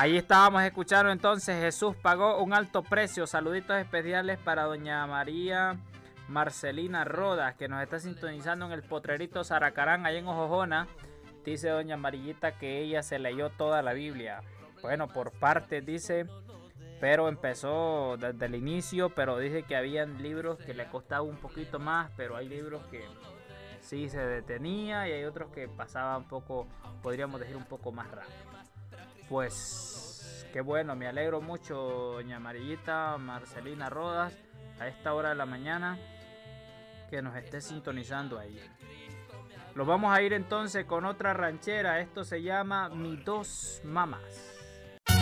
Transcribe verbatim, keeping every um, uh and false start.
Ahí estábamos escuchando entonces Jesús pagó un alto precio. Saluditos especiales para doña María Marcelina Rodas, que nos está sintonizando en el Potrerito Zaracarán, ahí en Ojojona. Dice doña Amarillita que ella se leyó toda la Biblia. Bueno, por partes dice, pero empezó desde el inicio, pero dice que habían libros que le costaba un poquito más, pero hay libros que sí se detenía y hay otros que pasaba un poco, podríamos decir un poco más rápido. Pues qué bueno, me alegro mucho, doña Amarillita Marcelina Rodas, a esta hora de la mañana, que nos esté sintonizando ahí. Los vamos a ir entonces con otra ranchera. Esto se llama Mis Dos Mamás.